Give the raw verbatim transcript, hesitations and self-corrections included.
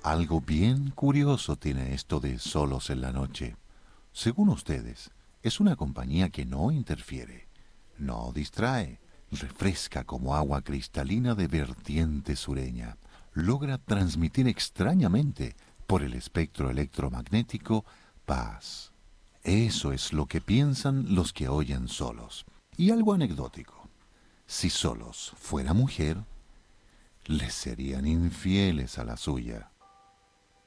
Algo bien curioso tiene esto de Solos en la Noche. Según ustedes, es una compañía que no interfiere, no distrae, refresca como agua cristalina de vertiente sureña, logra transmitir extrañamente por el espectro electromagnético paz. Eso es lo que piensan los que oyen Solos. Y algo anecdótico. Si Solos fuera mujer, les serían infieles a la suya.